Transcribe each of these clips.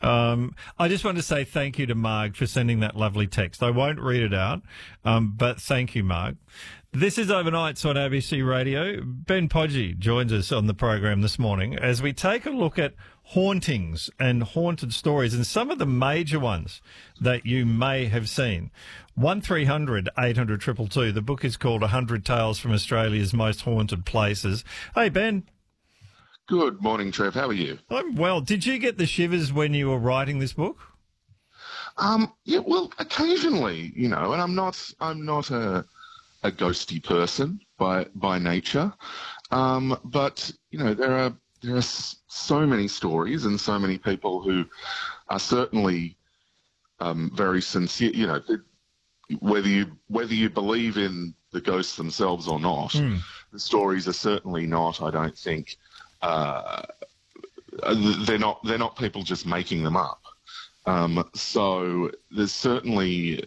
I just want to say thank you to Marg for sending that lovely text. I won't read it out, but thank you, Marg. This is Overnights on ABC Radio. Ben Podgy joins us on the program this morning as we take a look at hauntings and haunted stories and some of the major ones that you may have seen. 1300 800 222. The book is called 100 Tales from Australia's Most Haunted Places. Hey, Ben. Good morning, Trev. How are you? I'm well. Did you get the shivers when you were writing this book? Yeah, well, occasionally, and I'm not a ghosty person by nature, but there are so many stories and so many people who are certainly very sincere. Whether you believe in the ghosts themselves or not, the stories are certainly not. I don't think they're not people just making them up. So there's certainly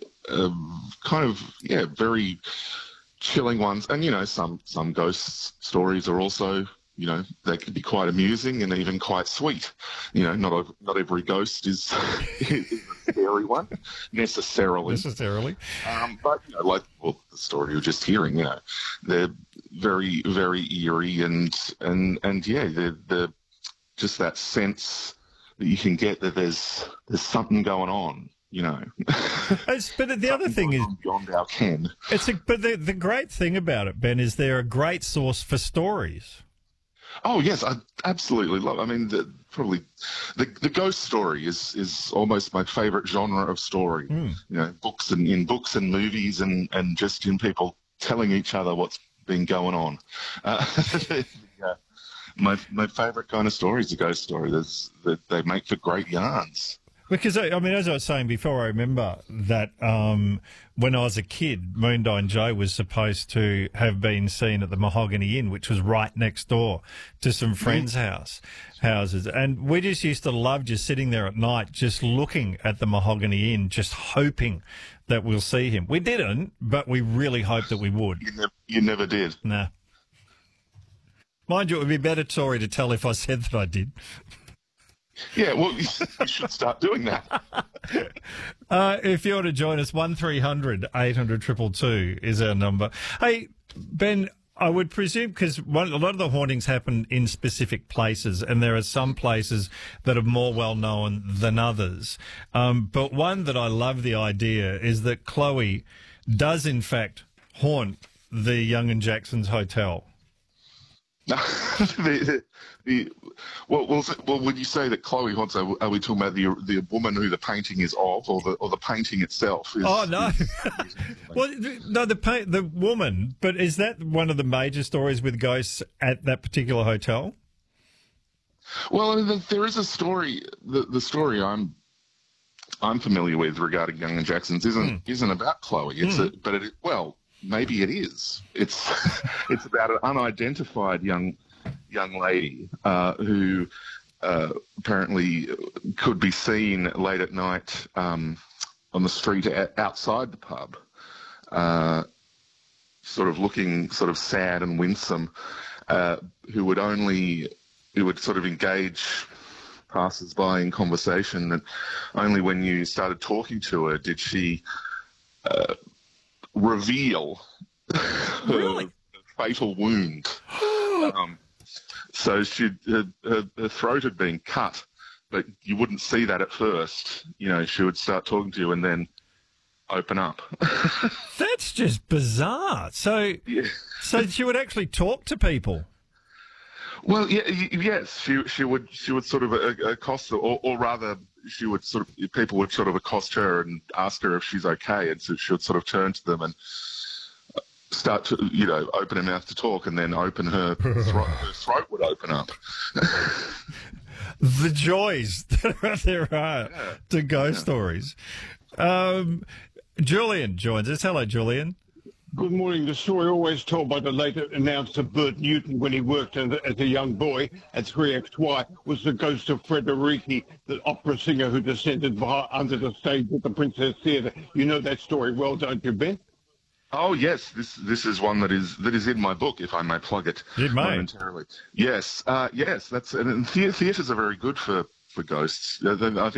very chilling ones, and some ghost stories are also they can be quite amusing and even quite sweet. Not every ghost is a scary one necessarily. But the story you're just hearing, they're very, very eerie and they're just that sense that you can get that there's something going on. But the other thing is beyond our ken. But the great thing about it, Ben, is they're a great source for stories. Oh yes, I absolutely love. I mean, the ghost story is almost my favourite genre of story. Books and movies and just in people telling each other what's been going on. My favourite kind of story is a ghost story. That they make for great yarns. Because, I mean, as I was saying before, I remember that when I was a kid, Moondyne Joe was supposed to have been seen at the Mahogany Inn, which was right next door to some friends' houses. And we just used to love just sitting there at night, just looking at the Mahogany Inn, just hoping that we'll see him. We didn't, but we really hoped that we would. You never did. Nah. Mind you, it would be a better story to tell if I said that I did. Yeah, well, you should start doing that. If you want to join us, 1300 800 222 is our number. Hey, Ben, I would presume, because a lot of the hauntings happen in specific places, and there are some places that are more well-known than others. But one that I love the idea is that Chloe does, in fact, haunt the Young and Jackson's Hotel. Well, when you say that Chloe haunts, are we talking about the woman who the painting is of, or the painting itself? Oh no, well, no, the woman. But is that one of the major stories with ghosts at that particular hotel? Well, there is a story. The story I'm familiar with regarding Young and Jackson's isn't about Chloe. Maybe it is. It's about an unidentified young lady who apparently could be seen late at night on the street outside the pub, sort of looking sort of sad and winsome, who would sort of engage passers-by in conversation, and only when you started talking to her did she reveal her fatal wound. So her throat had been cut, but you wouldn't see that at first. She would start talking to you and then open up. That's just bizarre. So she would actually talk to people. Well, yes, she would sort of accost, or rather, people would sort of accost her and ask her if she's okay, and so she would sort of turn to them and start to, open her mouth to talk, and then open her throat would open up. The joys that there are to ghost stories. Julian joins us. Hello, Julian. Good morning. The story always told by the late announcer Bert Newton when he worked as a young boy at 3XY was the ghost of Frederici, the opera singer who descended under the stage at the Princess Theatre. You know that story well, don't you, Ben? Oh yes, this is one that is in my book, if I may plug it momentarily. Yes, yes, and theatres are very good for ghosts. I think